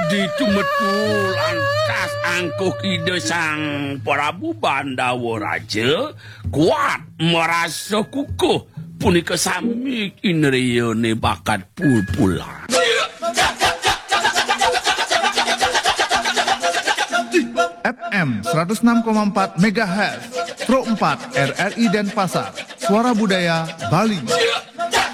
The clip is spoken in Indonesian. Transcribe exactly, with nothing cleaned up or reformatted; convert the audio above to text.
Jadi tumetul antas angkuh ide sang Prabu Bandawa Raja kuat merasa kukuh punika sami indriyane bakat pul-pulan. F M seratus enam koma empat megahertz, Pro empat R R I Denpasar, Suara Budaya Bali.